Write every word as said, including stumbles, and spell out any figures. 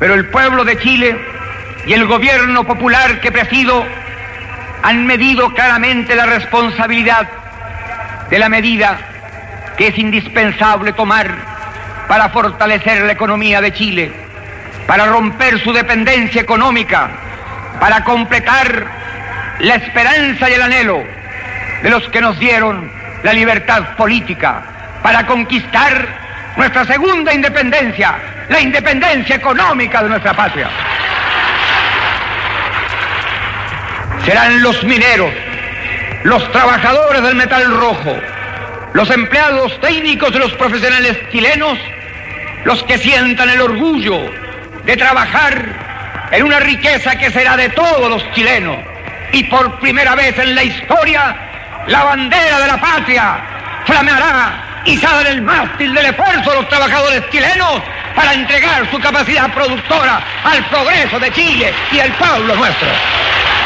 Pero el pueblo de Chile y el gobierno popular que presido han medido claramente la responsabilidad de la medida que es indispensable tomar para fortalecer la economía de Chile, para romper su dependencia económica, para completar la esperanza y el anhelo de los que nos dieron la libertad política, para conquistar nuestra segunda independencia, la independencia económica de nuestra patria. Serán los mineros, los trabajadores del metal rojo, los empleados técnicos de los profesionales chilenos, los que sientan el orgullo de trabajar en una riqueza que será de todos los chilenos, y por primera vez en la historia la bandera de la patria flameará izada en el mástil del esfuerzo de los trabajadores chilenos para entregar su capacidad productora al progreso de Chile y el pueblo nuestro.